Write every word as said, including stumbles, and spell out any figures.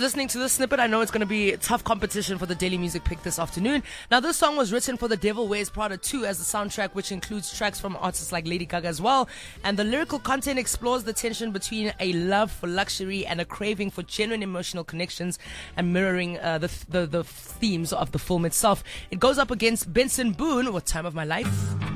listening to this snippet, I know it's going to be tough competition for the Daily Music Pick this afternoon. Now, this song was written for The Devil Wears Prada two as the soundtrack, which includes tracks from artists like Lady Gaga as well. And the lyrical content explores the tension between a love for luxury and a craving for genuine emotional connections, and mirroring uh, the, the the themes of the film itself. It goes up against Benson Boone with Time of My Life.